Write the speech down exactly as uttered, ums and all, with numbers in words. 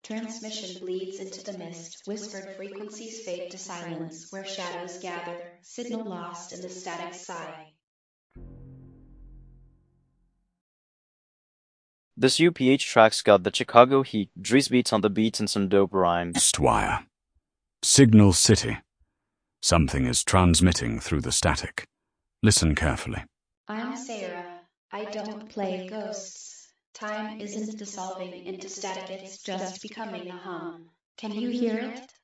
Transmission bleeds into the mist, whispered frequencies fade to silence, where shadows gather, signal lost in the static sigh. This U P H track's got the Chicago heat, Dries beats on the beats and some dope rhymes. Wire. Signal City. Something is transmitting through the static. Listen carefully. I'm Sarah. I don't play ghosts. Time isn't dissolving into static, it's just becoming a hum. Can you hear it?